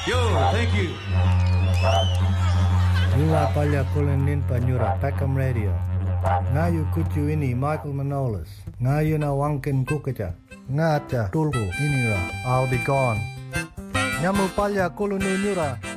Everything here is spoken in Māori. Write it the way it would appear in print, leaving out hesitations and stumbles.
Yo, thank you. Yula palya kulanin panyura Peckham Radio. Ngayu kucu ini Michael Manolis. Ngayu na wangkin kukaca. Ngaca tulku inira. I'll be gone. Nyamu palya kulunu nyura.